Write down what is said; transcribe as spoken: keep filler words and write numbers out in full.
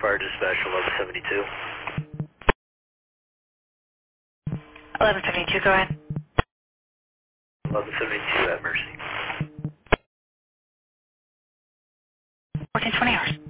Fire Dispatch eleven seventy-two. eleven seventy-two, go ahead. eleven seventy-two at Mercy. fourteen twenty hours.